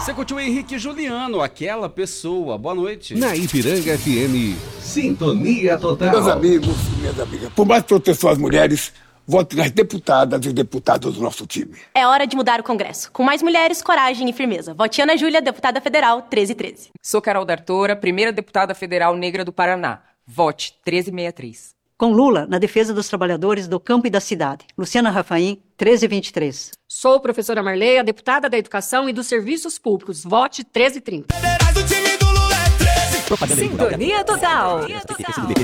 Você curtiu o Henrique Juliano, aquela pessoa. Boa noite. Na Ipiranga FM, Sintonia Total. Meus amigos, minhas amigas, por mais proteção às mulheres, vote nas deputadas e deputados do nosso time. É hora de mudar o Congresso. Com mais mulheres, coragem e firmeza. Vote Ana Júlia, deputada federal, 1313. Sou Carol D'Artora, primeira deputada federal negra do Paraná. Vote 1363. Com Lula, na defesa dos trabalhadores do campo e da cidade. Luciana Rafaim, 1323. Sou professora Marleia, deputada da Educação e dos Serviços Públicos. Vote 1330. Sintonia Total.